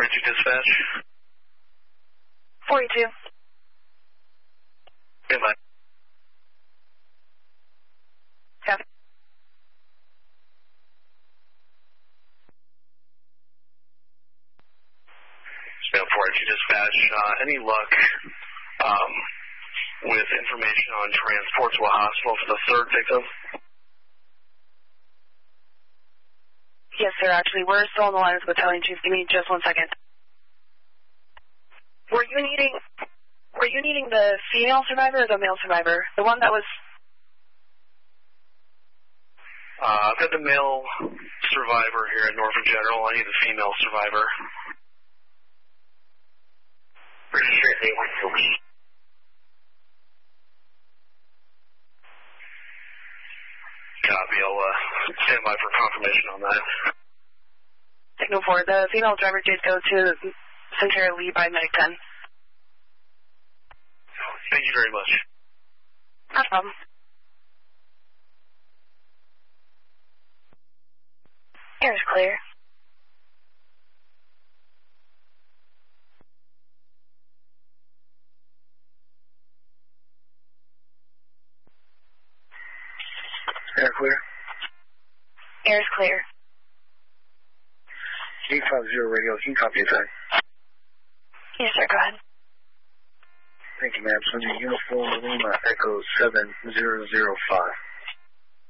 42 dispatch. 42. Goodbye. Copy. Span 42 dispatch. Any luck with information on transport to a hospital for the third victim? Yes, sir, actually, we're still on the line with the battalion chief. Give me just 1 second. Were you needing the female survivor or the male survivor? The one that was... I've got the male survivor here at Norfolk General. I need the female survivor. Pretty sure they went to me. Copy. I'll stand by for confirmation on that. Signal 4. The female driver did go to Centura Lee by Medic 10. Thank you very much. No problem. Air is clear. Air clear. Air is clear. 850 radio, can you copy attack? Yes, sir, go ahead. Thank you, ma'am. Send your uniform Lima Echo 7005.